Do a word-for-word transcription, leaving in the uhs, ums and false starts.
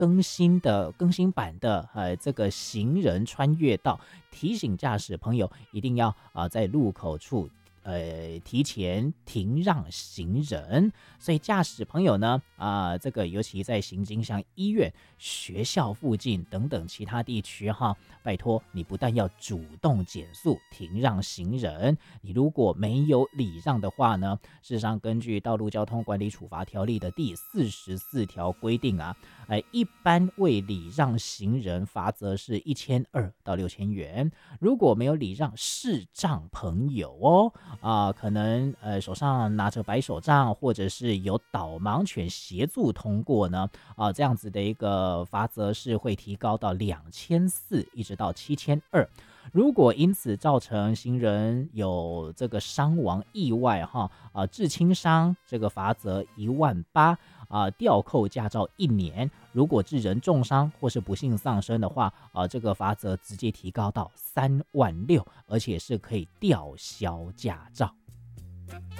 更新的更新版的呃这个行人穿越道，提醒驾驶朋友一定要啊、呃、在路口处呃提前停让行人。所以驾驶朋友呢啊、呃、这个尤其在行经像医院、学校附近等等其他地区哈，拜托你不但要主动减速停让行人，你如果没有礼让的话呢，事实上根据道路交通管理处罚条例的第四十四条规定啊，呃，一般未礼让行人罚则是一千二到六千元。如果没有礼让视障朋友哦，啊、呃，可能呃手上拿着白手杖，或者是有导盲犬协助通过呢，啊、呃，这样子的一个罚则是会提高到两千四一直到七千二。如果因此造成行人有这个伤亡意外哈啊、呃、致轻伤，这个罚则一万八啊，吊扣驾照一年。如果致人重伤或是不幸丧生的话啊、呃，这个罚则直接提高到三万六，而且是可以吊销驾照。